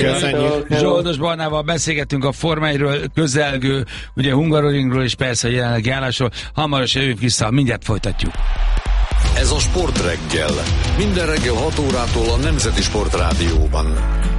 Köszönjük. Zsoldos Barnával beszélgettünk a Forma 1-ről, közelgő, ugye Hungaroringról és persze a jelenlegi állásról. Hamarosan jövünk vissza, mindjárt folytatjuk. Ez a Sportreggel. Minden reggel 6 órától a Nemzeti Sportrádióban.